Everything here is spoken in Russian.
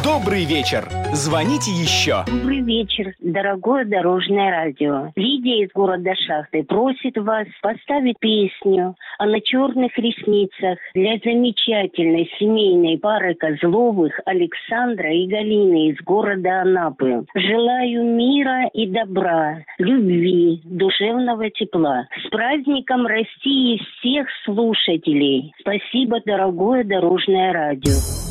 Добрый вечер. Звоните еще. Добрый вечер, дорогое дорожное радио. Лидия из города Шахты просит вас поставить песню о на черных ресницах для замечательной семейной пары Козловых Александра и Галины из города Анапы. Желаю мира и добра, любви, душевного тепла. С праздником России всех слушателей. Спасибо, дорогое дорожное радио.